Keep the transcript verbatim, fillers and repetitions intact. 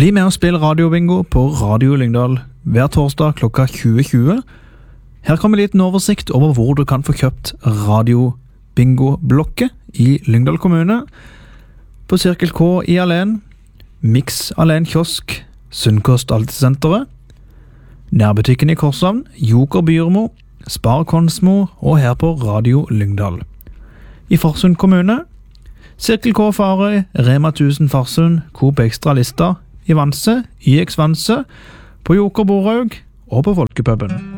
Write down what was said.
Bli med og spill radiobingo på Radio Lyngdal hver torsdag klokka tjue tjue. Her kommer en liten oversikt over hvor du kan få kjøpt radiobingo-blokket i Lyngdal kommune. På Cirkel K i Alen, Mix Alen Kiosk, Sunnkost Altesenteret, nærbutikken i Korshavn, Joker Byrmo, Spar Konsmo og her på Radio Lyngdal. I Farsund kommune, Cirkel K Farøy, Rema tusen Farsund, Coop Extra Lista, i Vanse, Y X Vanse, på Joker Boraug og på Folkepuben.